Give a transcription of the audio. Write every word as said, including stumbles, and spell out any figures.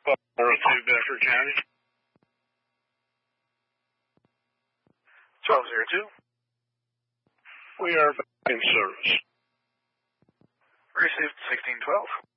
two, Bedford County. twelve oh two. We are back in service. Received sixteen twelve.